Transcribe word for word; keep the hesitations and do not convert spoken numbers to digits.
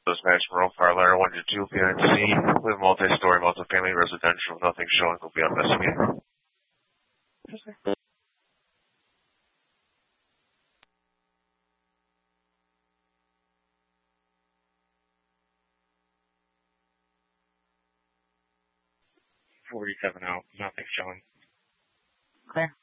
Dispatch Monroe Fire Ladder one to two, behind scene with multi-story, multi-family residential, nothing showing, will be investigated. forty-seven out, nothing showing. Clear.